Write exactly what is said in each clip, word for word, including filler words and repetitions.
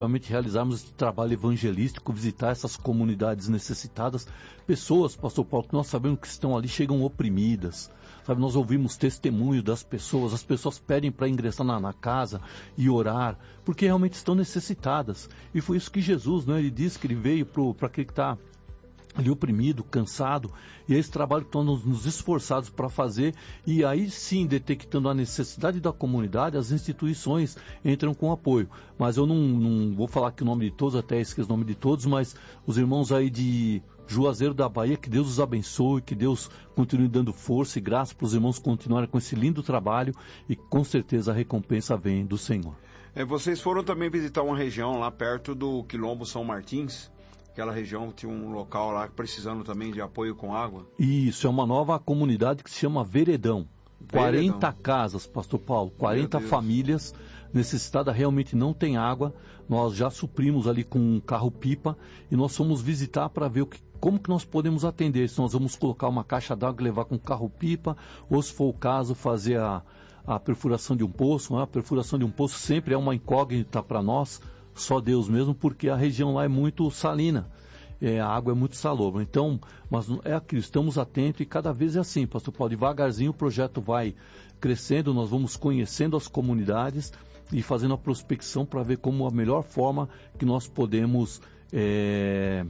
realmente realizarmos esse trabalho evangelístico, visitar essas comunidades necessitadas, pessoas, pastor Paulo, que nós sabemos que estão ali, chegam oprimidas, sabe, nós ouvimos testemunho das pessoas, as pessoas pedem para ingressar na, na casa e orar, porque realmente estão necessitadas, e foi isso que Jesus, né, ele disse que ele veio para aquele que está ali oprimido, cansado, e é esse trabalho que estamos nos esforçados para fazer, e aí sim, detectando a necessidade da comunidade, as instituições entram com apoio. Mas eu não, não vou falar aqui o nome de todos, até esqueci o nome de todos, mas os irmãos aí de Juazeiro da Bahia, que Deus os abençoe, que Deus continue dando força e graça para os irmãos continuarem com esse lindo trabalho, e com certeza a recompensa vem do Senhor. É, vocês foram também visitar uma região lá perto do Quilombo São Martins? Aquela região tinha um local lá precisando também de apoio com água. Isso, é uma nova comunidade que se chama Veredão. Veredão. quarenta casas, pastor Paulo, quarenta famílias necessitadas, realmente não tem água. Nós já suprimos ali com um carro-pipa e nós fomos visitar para ver o que, como que nós podemos atender. Se nós vamos colocar uma caixa d'água e levar com carro-pipa, ou se for o caso, fazer a, a perfuração de um poço. A perfuração de um poço sempre é uma incógnita para nós, só Deus mesmo, porque a região lá é muito salina, é, a água é muito salobra. Então, mas é aquilo, estamos atentos e cada vez é assim, pastor Paulo, devagarzinho o projeto vai crescendo, nós vamos conhecendo as comunidades e fazendo a prospecção para ver como a melhor forma que nós podemos é,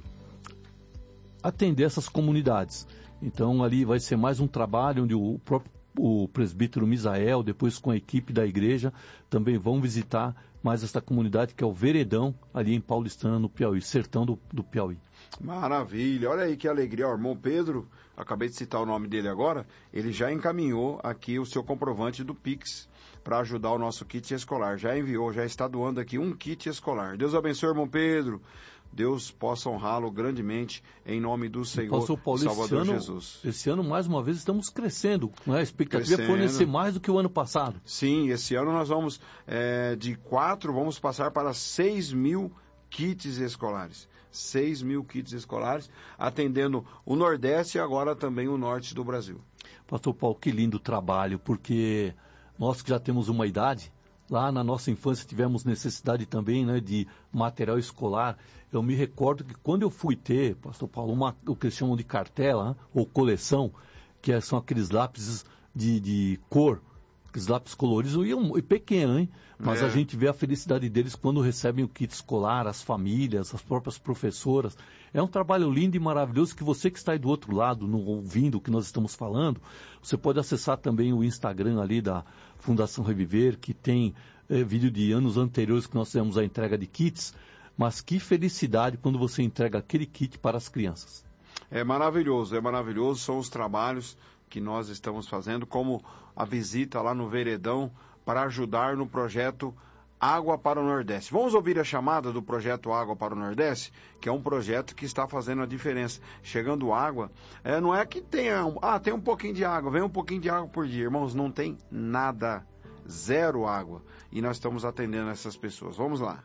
atender essas comunidades. Então ali vai ser mais um trabalho onde o próprio o presbítero Misael, depois com a equipe da igreja, também vão visitar mais essa comunidade que é o Veredão, ali em Paulistana, no Piauí, sertão do, do Piauí. Maravilha, olha aí que alegria, o irmão Pedro, acabei de citar o nome dele agora, ele já encaminhou aqui o seu comprovante do Pix para ajudar o nosso kit escolar, já enviou, já está doando aqui um kit escolar. Deus abençoe, irmão Pedro, Deus possa honrá-lo grandemente em nome do Senhor Paulo, Salvador esse ano, Jesus. Esse ano, mais uma vez, estamos crescendo, não é? A expectativa é fornecer mais do que o ano passado. Sim, esse ano nós vamos, é, de quatro, vamos passar para seis mil kits escolares. seis mil kits escolares, atendendo o Nordeste e agora também o Norte do Brasil. Pastor Paulo, que lindo trabalho, porque nós que já temos uma idade, lá na nossa infância tivemos necessidade também, né, de material escolar. Eu me recordo que quando eu fui ter, pastor Paulo, uma, o que eles chamam de cartela, né, ou coleção, que são aqueles lápis de, de cor, aqueles lápis coloridos, e, e pequeno, hein? Mas é. A gente vê a felicidade deles quando recebem o kit escolar, as famílias, as próprias professoras. É um trabalho lindo e maravilhoso que você que está aí do outro lado, no, ouvindo o que nós estamos falando, você pode acessar também o Instagram ali da Fundação Reviver, que tem é, vídeo de anos anteriores que nós fizemos a entrega de kits, mas que felicidade quando você entrega aquele kit para as crianças. É maravilhoso, é maravilhoso, são os trabalhos que nós estamos fazendo, como a visita lá no Veredão, para ajudar no projeto Água para o Nordeste. Vamos ouvir a chamada do projeto Água para o Nordeste, que é um projeto que está fazendo a diferença. Chegando água, é, não é que tenha, ah, tem um pouquinho de água, vem um pouquinho de água por dia. Irmãos, não tem nada, zero água. E nós estamos atendendo essas pessoas. Vamos lá.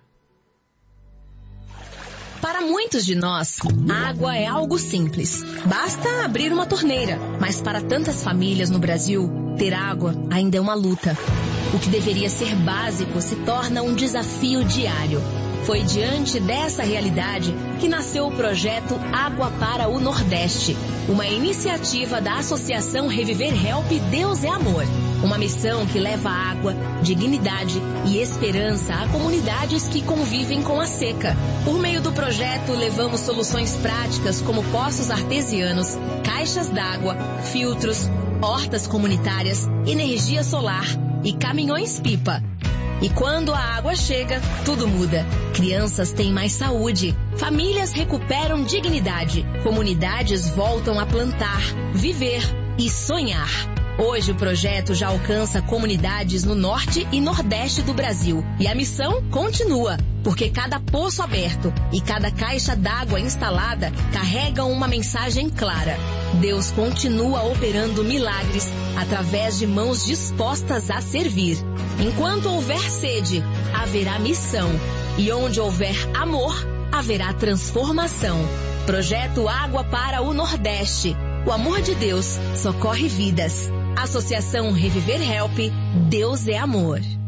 Para muitos de nós, água é algo simples. Basta abrir uma torneira. Mas para tantas famílias no Brasil, ter água ainda é uma luta. O que deveria ser básico se torna um desafio diário. Foi diante dessa realidade que nasceu o projeto Água para o Nordeste, uma iniciativa da Associação Reviver Help Deus é Amor. Uma missão que leva água, dignidade e esperança a comunidades que convivem com a seca. Por meio do projeto, levamos soluções práticas como poços artesianos, caixas d'água, filtros, hortas comunitárias, energia solar e caminhões-pipa. E quando a água chega, tudo muda. Crianças têm mais saúde, famílias recuperam dignidade, comunidades voltam a plantar, viver e sonhar. Hoje o projeto já alcança comunidades no norte e nordeste do Brasil. E a missão continua, porque cada poço aberto e cada caixa d'água instalada carregam uma mensagem clara. Deus continua operando milagres através de mãos dispostas a servir. Enquanto houver sede, haverá missão. E onde houver amor, haverá transformação. Projeto Água para o Nordeste. O amor de Deus socorre vidas. Associação Reviver Help, Deus é Amor.